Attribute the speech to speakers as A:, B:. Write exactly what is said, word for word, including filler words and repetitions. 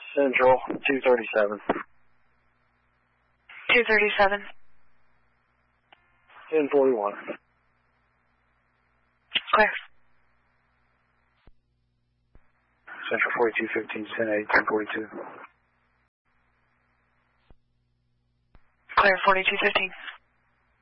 A: Central, two thirty-seven.
B: two thirty-seven.
A: ten forty-one.
B: Clear.
A: Central forty-two fifteen, ten eight, ten forty-two.
B: Clear, forty-two fifteen.